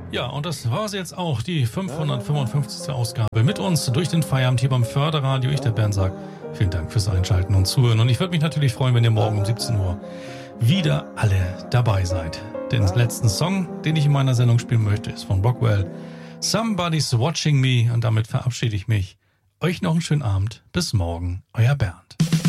Ja, und das war sie jetzt auch, die 555. Ausgabe mit uns durch den Feierabend hier beim Förderradio. Ich, der Bernd, sage vielen Dank fürs Einschalten und Zuhören. Und ich würde mich natürlich freuen, wenn ihr morgen um 17 Uhr wieder alle dabei seid. Den letzten Song, den ich in meiner Sendung spielen möchte, ist von Rockwell. Somebody's Watching Me. Und damit verabschiede ich mich. Euch noch einen schönen Abend. Bis morgen. Euer Bernd.